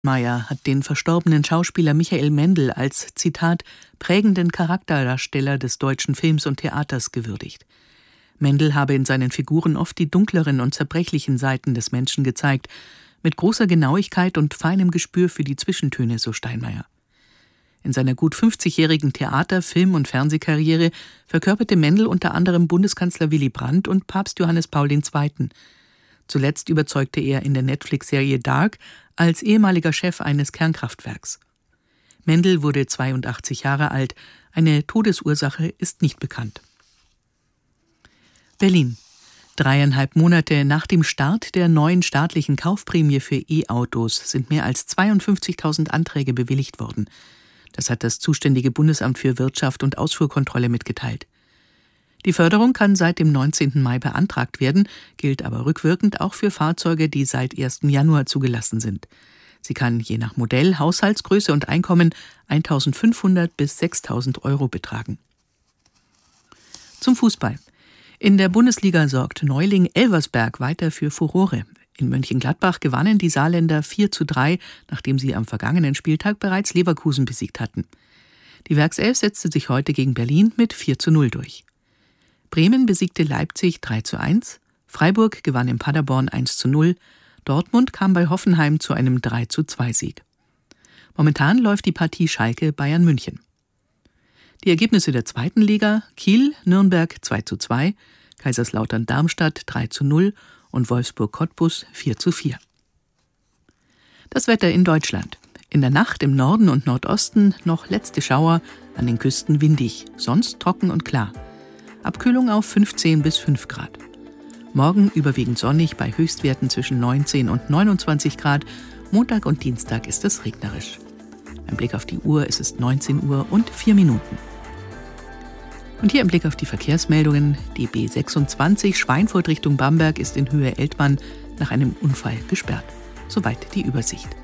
Steinmeier hat den verstorbenen Schauspieler Michael Mendl als, Zitat, prägenden Charakterdarsteller des deutschen Films und Theaters gewürdigt. Mendl habe in seinen Figuren oft die dunkleren und zerbrechlichen Seiten des Menschen gezeigt, mit großer Genauigkeit und feinem Gespür für die Zwischentöne, so Steinmeier. In seiner gut 50-jährigen Theater-, Film- und Fernsehkarriere verkörperte Mendl unter anderem Bundeskanzler Willy Brandt und Papst Johannes Paul II. Zuletzt überzeugte er in der Netflix-Serie Dark als ehemaliger Chef eines Kernkraftwerks. Mendl wurde 82 Jahre alt. Eine Todesursache ist nicht bekannt. Berlin. 3,5 Monate nach dem Start der neuen staatlichen Kaufprämie für E-Autos sind mehr als 52.000 Anträge bewilligt worden. Das hat das zuständige Bundesamt für Wirtschaft und Ausfuhrkontrolle mitgeteilt. Die Förderung kann seit dem 19. Mai beantragt werden, gilt aber rückwirkend auch für Fahrzeuge, die seit 1. Januar zugelassen sind. Sie kann je nach Modell, Haushaltsgröße und Einkommen 1.500 bis 6.000 Euro betragen. Zum Fußball. In der Bundesliga sorgt Neuling Elversberg weiter für Furore. In Mönchengladbach gewannen die Saarländer 4:3, nachdem sie am vergangenen Spieltag bereits Leverkusen besiegt hatten. Die Werkself setzte sich heute gegen Berlin mit 4:0 durch. Bremen besiegte Leipzig 3:1, Freiburg gewann in Paderborn 1:0, Dortmund kam bei Hoffenheim zu einem 3:2-Sieg. Momentan läuft die Partie Schalke-Bayern München. Die Ergebnisse der zweiten Liga: Kiel, Nürnberg 2:2, Kaiserslautern-Darmstadt 3:0 und Wolfsburg-Cottbus 4:4. Das Wetter in Deutschland. In der Nacht im Norden und Nordosten noch letzte Schauer, an den Küsten windig, sonst trocken und klar. Abkühlung auf 15 bis 5 Grad. Morgen überwiegend sonnig bei Höchstwerten zwischen 19 und 29 Grad. Montag und Dienstag ist es regnerisch. Ein Blick auf die Uhr, es ist 19 Uhr und 4 Minuten. Und hier ein Blick auf die Verkehrsmeldungen. Die B26 Schweinfurt Richtung Bamberg ist in Höhe Eltmann nach einem Unfall gesperrt. Soweit die Übersicht.